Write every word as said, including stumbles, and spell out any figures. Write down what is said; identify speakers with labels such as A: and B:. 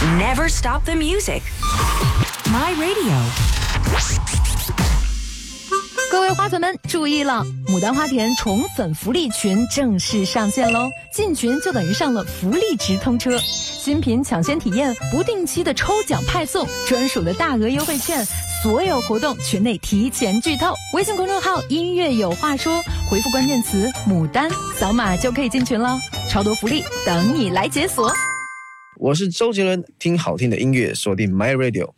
A: Never stop the music. My Radio。
B: 各位花粉们注意了，牡丹花田宠粉福利群正式上线喽！进群就等于上了福利直通车，新品抢先体验，不定期的抽奖派送，专属的大额优惠券，所有活动群内提前剧透。微信公众号音乐有话说，回复关键词牡丹，扫码就可以进群了，超多福利等你来解锁。
C: 我是周杰伦，听好听的音乐，锁定 My Radio。